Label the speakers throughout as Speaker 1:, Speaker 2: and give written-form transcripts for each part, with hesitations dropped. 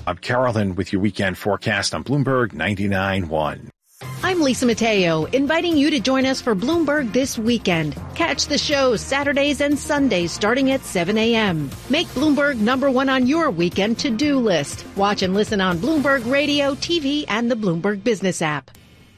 Speaker 1: I'm Carolyn with your weekend forecast on Bloomberg 99.1.
Speaker 2: I'm Lisa Mateo, inviting you to join us for Bloomberg This Weekend. Catch the show Saturdays and Sundays starting at 7 a.m. Make Bloomberg #1 on your weekend to-do list. Watch and listen on Bloomberg Radio, TV, and the Bloomberg Business app.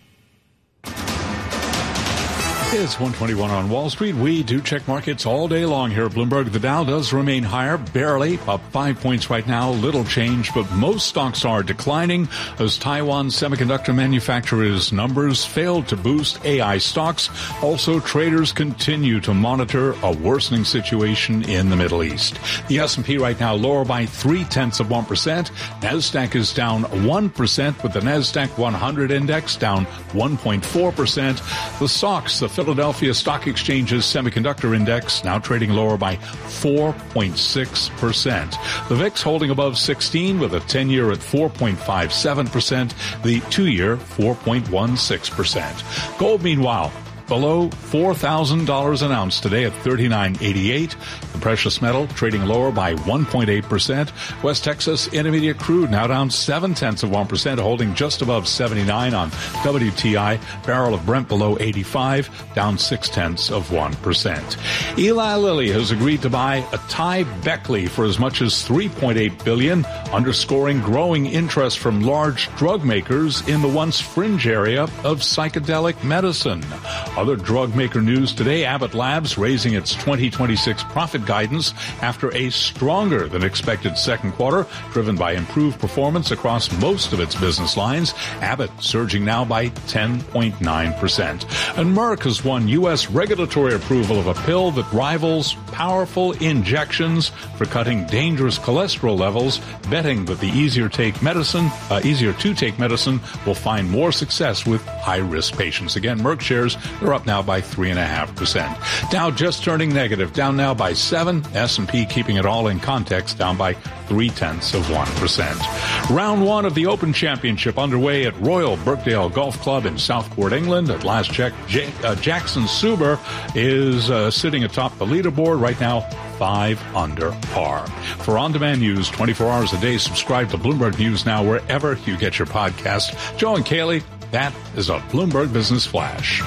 Speaker 3: It's 121 on Wall Street. We do check markets all day long here at Bloomberg. The Dow does remain higher, barely up 5 points right now. Little change, but most stocks are declining as Taiwan semiconductor manufacturers' numbers failed to boost AI stocks. Also, traders continue to monitor a worsening situation in the Middle East. The S&P right now lower by 0.3%. NASDAQ is down 1%, with the NASDAQ 100 index down 1.4%. The SOX, the Philadelphia Stock Exchange's semiconductor index, now trading lower by 4.6%. The VIX holding above 16 with a 10-year at 4.57%, the 2-year 4.16%. Gold, meanwhile, below $4,000 an ounce today at $39.88. The precious metal trading lower by 1.8%. West Texas Intermediate crude now down 0.7%, holding just above 79 on WTI. Barrel of Brent below 85, down 0.6%. Eli Lilly has agreed to buy Atai Beckley for as much as $3.8 billion, underscoring growing interest from large drug makers in the once fringe area of psychedelic medicine. Other drug maker news today, Abbott Labs raising its 2026 profit guidance after a stronger than expected second quarter, driven by improved performance across most of its business lines. Abbott surging now by 10.9%. And Merck has won U.S. regulatory approval of a pill that rivals powerful injections for cutting dangerous cholesterol levels, betting that the easier to take medicine will find more success with high-risk patients. Again, Merck shares are up now by 3.5%. Dow just turning negative, down now by 7. S&P keeping it all in context, down by 0.3%. Round 1 of the Open Championship underway at Royal Birkdale Golf Club in Southport, England. At last check, Jackson Suber is sitting atop the leaderboard right now, 5 under par. For on-demand news 24 hours a day, subscribe to Bloomberg News Now wherever you get your podcast. Joe and Kaylee, that is a Bloomberg Business Flash.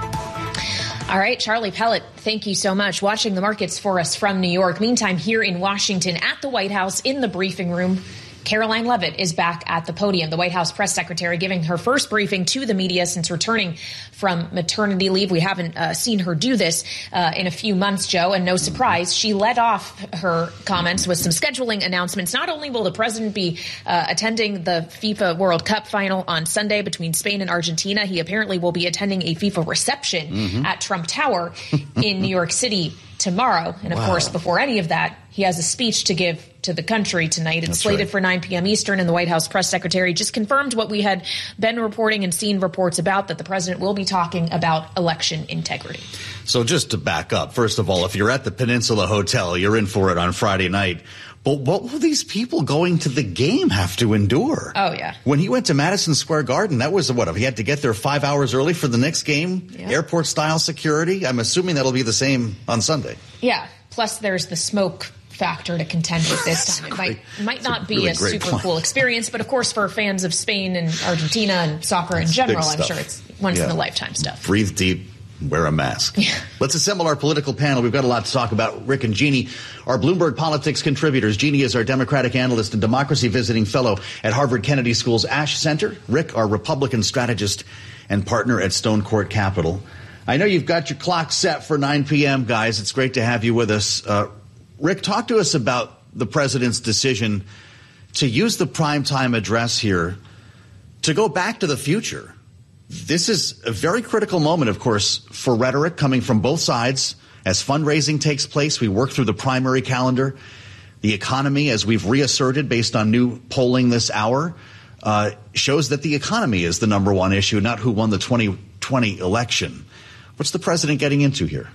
Speaker 4: All right, Charlie Pellet, thank you so much. Watching the markets for us from New York. Meantime, here in Washington at the White House in the briefing room, Caroline Leavitt is back at the podium, the White House press secretary, giving her first briefing to the media since returning from maternity leave. We haven't seen her do this in a few months, Joe, and no surprise, she led off her comments with some scheduling announcements. Not only will the president be attending the FIFA World Cup final on Sunday between Spain and Argentina, he apparently will be attending a FIFA reception at Trump Tower in New York City tomorrow. And of course, before any of that, he has a speech to give to the country tonight. It's slated for 9 p.m. Eastern, and the White House press secretary just confirmed what we had been reporting and seen reports about, that the president will be talking about election integrity.
Speaker 5: So just to back up, first of all, if you're at the Peninsula Hotel, you're in for it on Friday night. But what will these people going to the game have to endure?
Speaker 4: Oh, yeah.
Speaker 5: When he went to Madison Square Garden, that was what? If he had to get there 5 hours early for the next game? Yeah. Airport-style security? I'm assuming that'll be the same on Sunday.
Speaker 4: Yeah. Plus, there's the smoke factor to contend with this time. It might not be a super cool experience, but of course for fans of Spain and Argentina and soccer in general, I'm sure it's once in a lifetime stuff.
Speaker 5: Breathe deep, wear a mask. Yeah. Let's assemble our political panel. We've got a lot to talk about. Rick and Jeannie, our Bloomberg Politics contributors. Jeannie is our Democratic analyst and democracy visiting fellow at Harvard Kennedy School's Ash Center. Rick, our Republican strategist and partner at Stone Court Capital. I know you've got your clock set for 9 p.m., guys. It's great to have you with us. Rick, talk to us about the president's decision to use the primetime address here to go back to the future. This is a very critical moment, of course, for rhetoric coming from both sides. As fundraising takes place, we work through the primary calendar. The economy, as we've reasserted based on new polling this hour, shows that the economy is the number one issue, not who won the 2020 election. What's the president getting into here?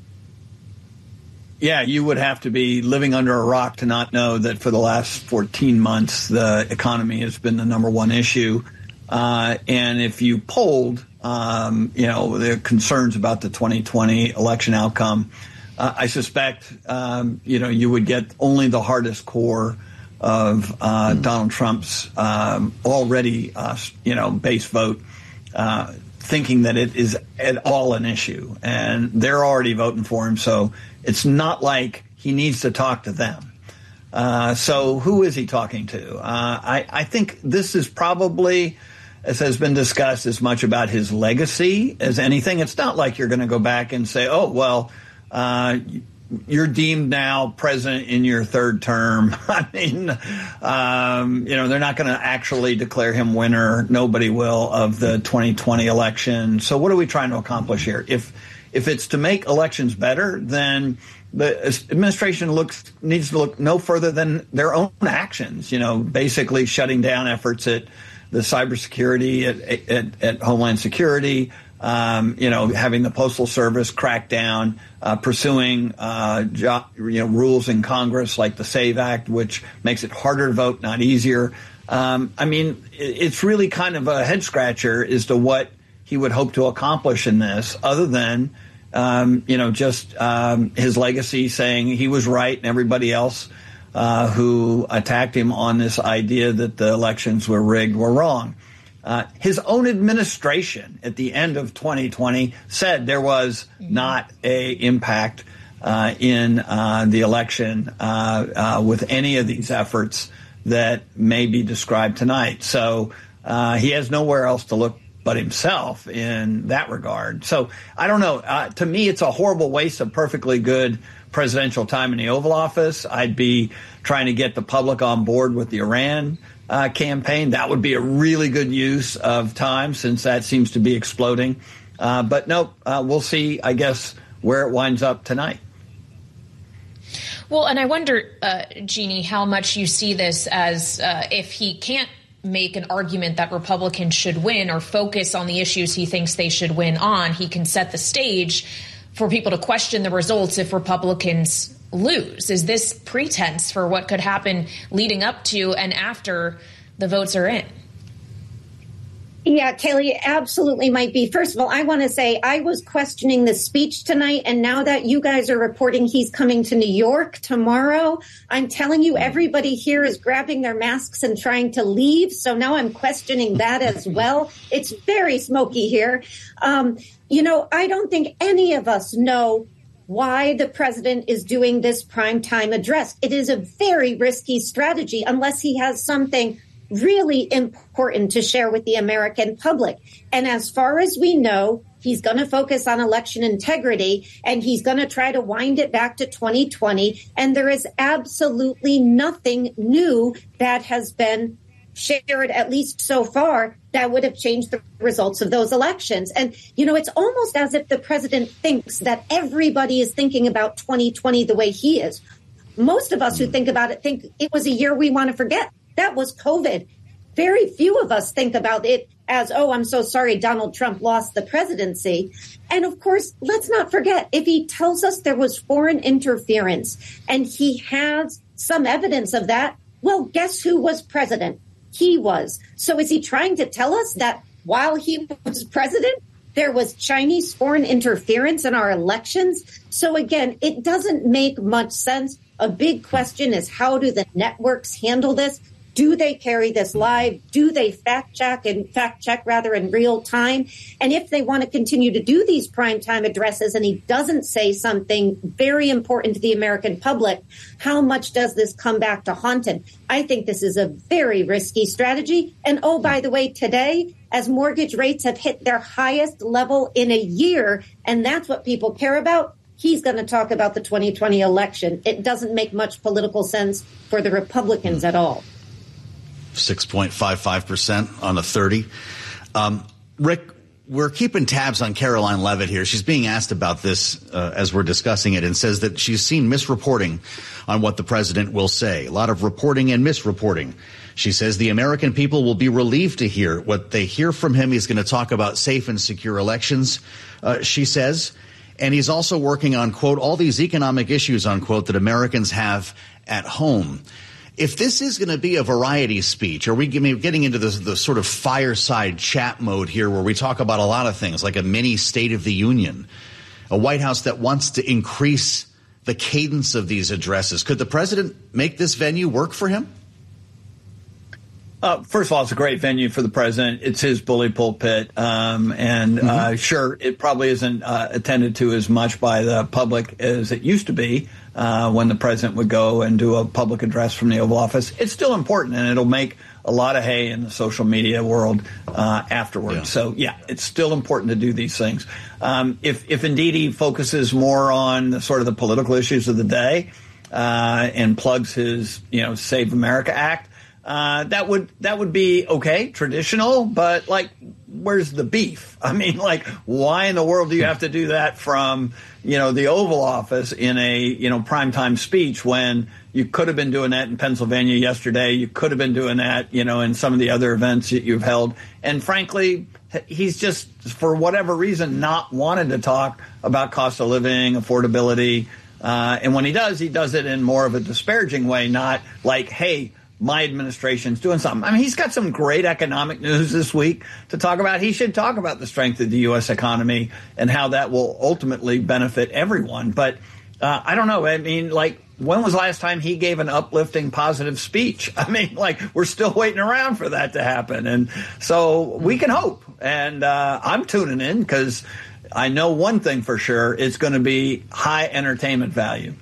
Speaker 6: Yeah, you would have to be living under a rock to not know that for the last 14 months, the economy has been the number one issue. And if you polled, the concerns about the 2020 election outcome, I suspect, you would get only the hardest core of Donald Trump's already, base vote, thinking that it is at all an issue. And they're already voting for him, so it's not like he needs to talk to them. So who is he talking to? I think this is probably, as has been discussed, as much about his legacy as anything. It's not like you're going to go back and say, oh, well, you're deemed now president in your third term. I mean, they're not going to actually declare him winner. Nobody will, of the 2020 election. So what are we trying to accomplish here? If it's to make elections better, then the administration needs to look no further than their own actions, basically shutting down efforts at the cybersecurity, at Homeland Security, having the Postal Service crack down, pursuing rules in Congress like the SAVE Act, which makes it harder to vote, not easier. It's really kind of a head scratcher as to what he would hope to accomplish in this, other than his legacy, saying he was right and everybody else who attacked him on this idea that the elections were rigged were wrong. His own administration at the end of 2020 said there was not a impact in the election with any of these efforts that may be described tonight. So he has nowhere else to look but himself in that regard. So I don't know. To me, it's a horrible waste of perfectly good presidential time in the Oval Office. I'd be trying to get the public on board with the Iran campaign. That would be a really good use of time, since that seems to be exploding. But no, we'll see, I guess, where it winds up tonight.
Speaker 4: Well, and I wonder, Jeannie, how much you see this as if he can't make an argument that Republicans should win or focus on the issues he thinks they should win on, he can set the stage for people to question the results if Republicans lose. Is this pretense for what could happen leading up to and after the votes are in?
Speaker 7: Yeah, Kayleigh, it absolutely might be. First of all, I want to say I was questioning the speech tonight, and now that you guys are reporting he's coming to New York tomorrow, I'm telling you, everybody here is grabbing their masks and trying to leave. So now I'm questioning that as well. It's very smoky here. I don't think any of us know why the president is doing this primetime address. It is a very risky strategy unless he has something really important to share with the American public. And as far as we know, he's going to focus on election integrity, and he's going to try to wind it back to 2020. And there is absolutely nothing new that has been shared, at least so far, that would have changed the results of those elections. And, it's almost as if the president thinks that everybody is thinking about 2020 the way he is. Most of us who think about it think it was a year we want to forget. That was COVID. Very few of us think about it as, oh, I'm so sorry Donald Trump lost the presidency. And of course, let's not forget, if he tells us there was foreign interference and he has some evidence of that, well, guess who was president? He was. So is he trying to tell us that while he was president, there was Chinese foreign interference in our elections? So again, it doesn't make much sense. A big question is, how do the networks handle this? Do they carry this live? Do they fact check in real time? And if they want to continue to do these primetime addresses and he doesn't say something very important to the American public, how much does this come back to haunt him? I think this is a very risky strategy. And oh, by the way, today, as mortgage rates have hit their highest level in a year, and that's what people care about, he's going to talk about the 2020 election. It doesn't make much political sense for the Republicans at all.
Speaker 5: 6.55% on a 30. Rick, we're keeping tabs on Karoline Leavitt here. She's being asked about this as we're discussing it, and says that she's seen misreporting on what the president will say. A lot of reporting and misreporting. She says the American people will be relieved to hear what they hear from him. He's going to talk about safe and secure elections, she says. And he's also working on, quote, all these economic issues, unquote, that Americans have at home. If this is going to be a variety speech, are we getting into the sort of fireside chat mode here where we talk about a lot of things like a mini State of the Union, a White House that wants to increase the cadence of these addresses? Could the president make this venue work for him?
Speaker 6: First of all, it's a great venue for the president. It's his bully pulpit. Sure, it probably isn't attended to as much by the public as it used to be when the president would go and do a public address from the Oval Office. It's still important, and it'll make a lot of hay in the social media world afterwards. Yeah. So, yeah, it's still important to do these things. If indeed he focuses more on the sort of the political issues of the day and plugs his, Save America Act, that would be okay, traditional, but where's the beef? I mean, why in the world do you have to do that from, the Oval Office in a, primetime speech when you could have been doing that in Pennsylvania yesterday? You could have been doing that, in some of the other events that you've held. And frankly, he's just, for whatever reason, not wanted to talk about cost of living, affordability. And when he does it in more of a disparaging way, not hey, my administration's doing something. I mean, he's got some great economic news this week to talk about. He should talk about the strength of the U.S. economy and how that will ultimately benefit everyone. But I don't know. I mean, when was the last time he gave an uplifting, positive speech? I mean, we're still waiting around for that to happen. And so we can hope. And I'm tuning in because I know one thing for sure. It's going to be high entertainment value.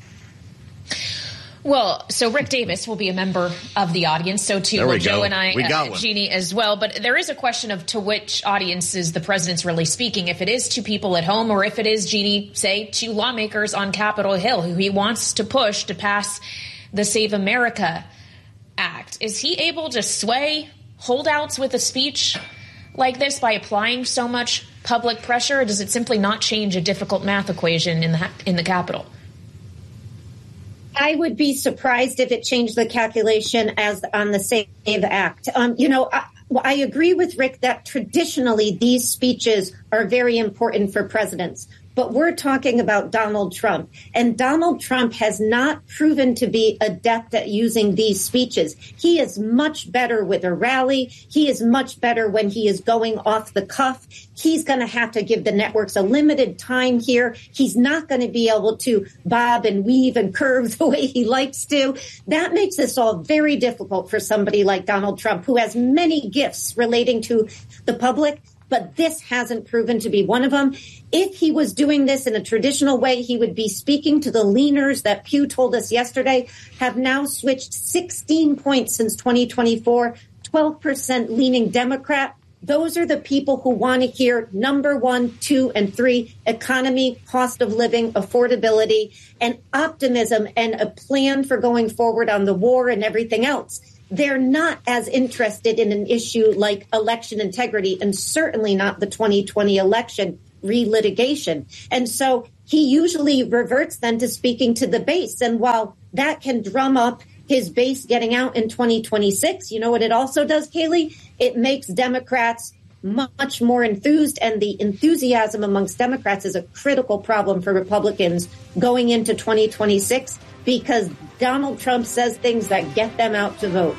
Speaker 4: Well, so Rick Davis will be a member of the audience. So too will Joe and I, Jeannie as well. But there is a question of to which audiences the president's really speaking. If it is to people at home, or if it is, Jeannie, say, to lawmakers on Capitol Hill who he wants to push to pass the Save America Act. Is he able to sway holdouts with a speech like this by applying so much public pressure? Or does it simply not change a difficult math equation in the Capitol?
Speaker 7: I would be surprised if it changed the calculation as on the Save Act. I agree with Rick that traditionally these speeches are very important for presidents. But we're talking about Donald Trump. And Donald Trump has not proven to be adept at using these speeches. He is much better with a rally. He is much better when he is going off the cuff. He's going to have to give the networks a limited time here. He's not going to be able to bob and weave and curve the way he likes to. That makes this all very difficult for somebody like Donald Trump, who has many gifts relating to the public. But this hasn't proven to be one of them. If he was doing this in a traditional way, he would be speaking to the leaners that Pew told us yesterday have now switched 16 points since 2024, 12% leaning Democrat. Those are the people who want to hear number 1, 2, and 3, economy, cost of living, affordability, and optimism, and a plan for going forward on the war and everything else. They're not as interested in an issue like election integrity, and certainly not the 2020 election relitigation. And so he usually reverts then to speaking to the base. And while that can drum up his base getting out in 2026, you know what it also does, Kayleigh? It makes Democrats much more enthused, and the enthusiasm amongst Democrats is a critical problem for Republicans going into 2026 because Donald Trump says things that get them out to vote.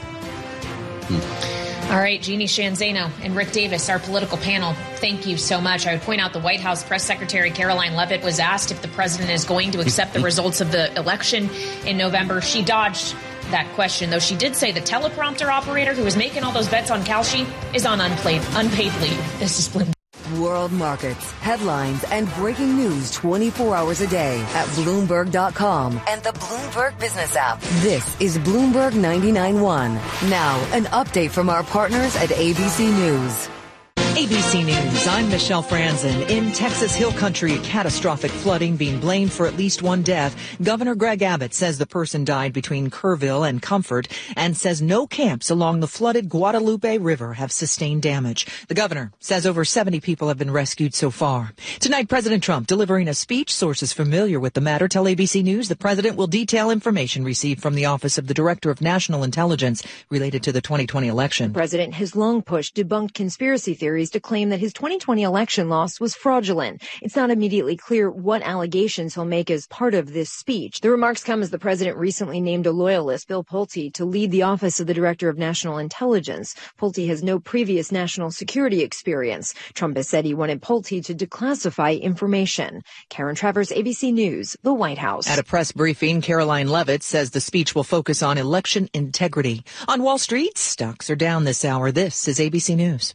Speaker 4: All right, Jeannie Sheehan Zaino and Rick Davis, our political panel, thank you so much. I would point out the White House press secretary Caroline Leavitt was asked if the president is going to accept the results of the election in November. She dodged that question, though she did say the teleprompter operator who was making all those bets on Kalshi is on unpaid leave. This is Bloomberg.
Speaker 8: World markets, headlines, and breaking news 24 hours a day at Bloomberg.com and the Bloomberg Business app. This is Bloomberg 99.1. Now, an update from our partners at ABC News.
Speaker 9: ABC News, I'm Michelle Franzen. In Texas Hill Country, catastrophic flooding being blamed for at least one death. Governor Greg Abbott says the person died between Kerrville and Comfort and says no camps along the flooded Guadalupe River have sustained damage. The governor says over 70 people have been rescued so far. Tonight, President Trump delivering a speech. Sources familiar with the matter tell ABC News the president will detail information received from the Office of the Director of National Intelligence related to the 2020 election.
Speaker 10: The president has long pushed debunked conspiracy theories raised a claim that his 2020 election loss was fraudulent. It's not immediately clear what allegations he'll make as part of this speech. The remarks come as the president recently named a loyalist, Bill Pulte, to lead the Office of the Director of National Intelligence. Pulte has no previous national security experience. Trump has said he wanted Pulte to declassify information. Karen Travers, ABC News, the White House.
Speaker 9: At a press briefing, Caroline Leavitt says the speech will focus on election integrity. On Wall Street, stocks are down this hour. This is ABC News.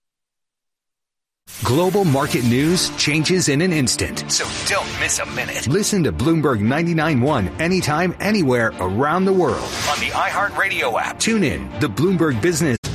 Speaker 11: Global market news changes in an instant. So don't miss a minute. Listen to Bloomberg 99.1 anytime, anywhere around the world on the iHeartRadio app. Tune in. The Bloomberg Business